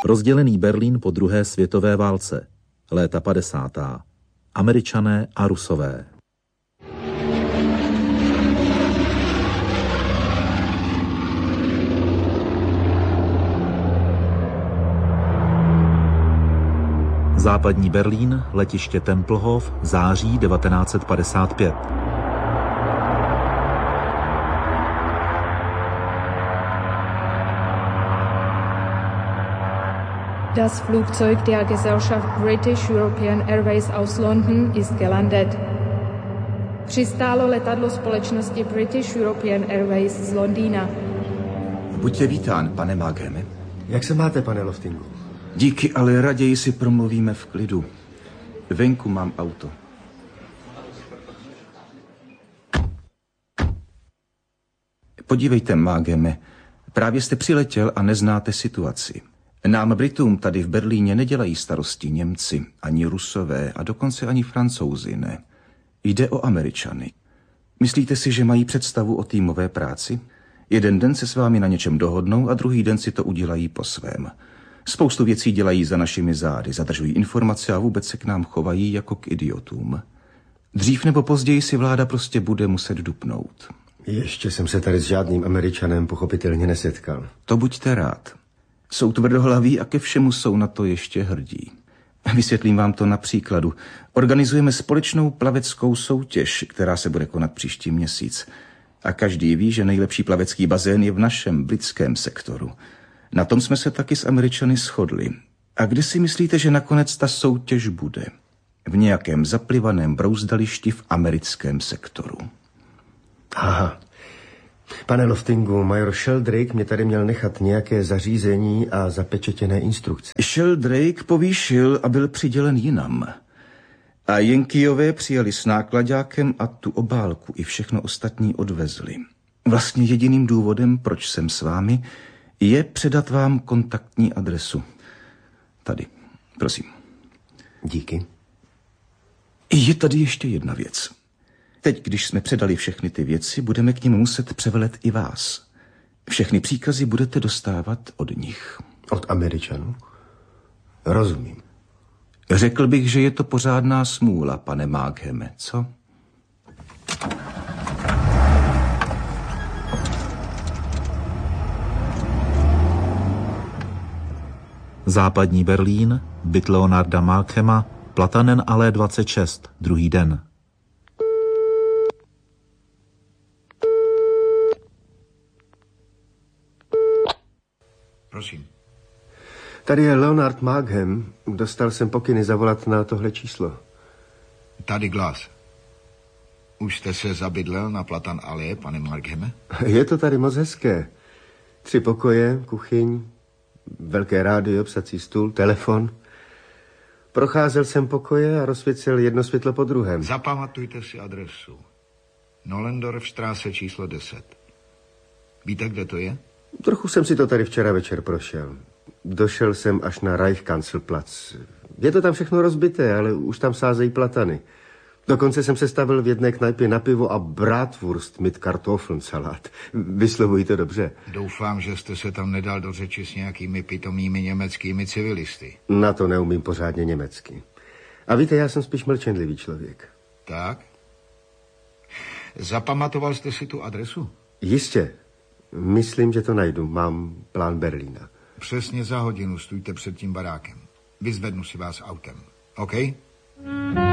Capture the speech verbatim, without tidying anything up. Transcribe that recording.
Rozdělený Berlín po druhé světové válce. Léta padesátá. Američané a Rusové. Západní Berlín, letiště Tempelhof, září devatenáct set padesát pět. Das Flugzeug der Gesellschaft British European Airways aus London ist gelandet. Přistálo letadlo společnosti British European Airways z Londýna. Buďte vítán, pane Maagheme. Jak se máte, pane Loftingu? Díky, ale raději si promluvíme v klidu. Venku mám auto. Podívejte, Maagheme, právě jste přiletěl a neznáte situaci. Nám Britům tady v Berlíně nedělají starosti Němci, ani Rusové a dokonce ani Francouzi, ne. Jde o Američany. Myslíte si, že mají představu o týmové práci? Jeden den se s vámi na něčem dohodnou a druhý den si to udělají po svém. Spoustu věcí dělají za našimi zády, zadržují informace a vůbec se k nám chovají jako k idiotům. Dřív nebo později si vláda prostě bude muset dupnout. Ještě jsem se tady s žádným Američanem pochopitelně nesetkal. To buďte rád. Jsou tvrdohlaví a ke všemu jsou na to ještě hrdí. Vysvětlím vám to na příkladu. Organizujeme společnou plaveckou soutěž, která se bude konat příští měsíc. A každý ví, že nejlepší plavecký bazén je v našem britském sektoru. Na tom jsme se taky s Američany shodli. A kde si myslíte, že nakonec ta soutěž bude? V nějakém zaplivaném brouzdališti v americkém sektoru. Aha. Pane Loftingu, major Sheldrake mě tady měl nechat nějaké zařízení a zapečetěné instrukce. Sheldrake povýšil a byl přidělen jinam. A Yankeeové přijeli s nákladákem a tu obálku i všechno ostatní odvezli. Vlastně jediným důvodem, proč jsem s vámi, je předat vám kontaktní adresu. Tady, prosím. Díky. Je tady ještě jedna věc. Teď, když jsme předali všechny ty věci, budeme k nim muset převelet i vás. Všechny příkazy budete dostávat od nich. Od Američanů? Rozumím. Řekl bych, že je to pořádná smůla, pane Maagheme, co? Západní Berlín, byt Leonarda Maaghema, Platanen alé dvacet šest, druhý den. Prosím. Tady je Leonard Maaghem. Dostal jsem pokyny zavolat na tohle číslo. Tady Glas. Už jste se zabydlel na Platan alé, pane Maagheme? Je to tady moc hezké. Tři pokoje, kuchyň, velké rádio, psací stůl, telefon. Procházel jsem pokoje a rozsvícel jedno světlo po druhém. Zapamatujte si adresu. Nollendorfstraße číslo deset. Víte, kde to je? Trochu jsem si to tady včera večer prošel. Došel jsem až na Reichskanzlerplatz. Je to tam všechno rozbité, ale už tam sázejí platany. Dokonce jsem se stavil v jedné knajpě na pivo a bratwurst mit Kartoffelsalat. Vyslovuji to dobře. Doufám, že jste se tam nedal do řeči s nějakými pitomými německými civilisty. Na to neumím pořádně německy. A víte, já jsem spíš mlčenlivý člověk. Tak? Zapamatoval jste si tu adresu? Jistě. Myslím, že to najdu. Mám plán Berlína. Přesně za hodinu stůjte před tím barákem. Vyzvednu si vás autem. OK?